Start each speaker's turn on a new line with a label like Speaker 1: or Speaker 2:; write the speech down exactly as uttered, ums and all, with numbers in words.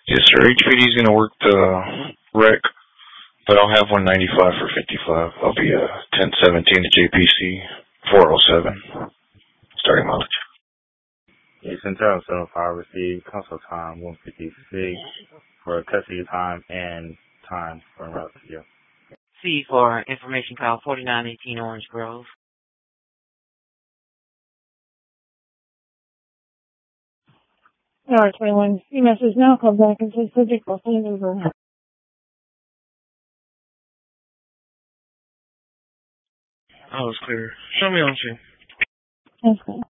Speaker 1: Yes, sir. H P D's gonna work the rec, but I'll have one ninety-five for fifty-five. I'll be a ten seventeen to J P C four oh seven starting mileage.
Speaker 2: Yeah, Central seven five received console time one fifty-six for custody time and time for en route to you.
Speaker 3: C for information call forty-nine eighteen Orange Grove.
Speaker 4: Alright, twenty-one. Your message now called back and says subject will send over.
Speaker 1: Oh, it's clear. Show me on scene.
Speaker 4: That's good.